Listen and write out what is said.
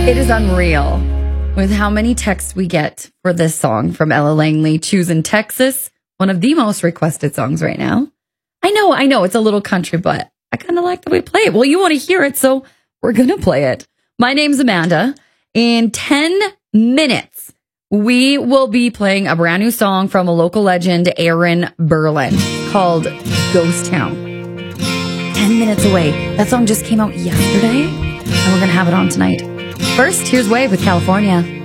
It is unreal with how many texts we get for this song from Ella Langley, Choosing Texas, one of the most requested songs right now. I know, it's a little country, but I kind of like the way we play it. Well, you want to hear it, so we're going to play it. My name's Amanda. In 10 minutes, we will be playing a brand new song from a local legend, Aaron Berlin, called Ghost Town. 10 minutes away. That song just came out yesterday, and we're going to have it on tonight. First, here's Wave with California.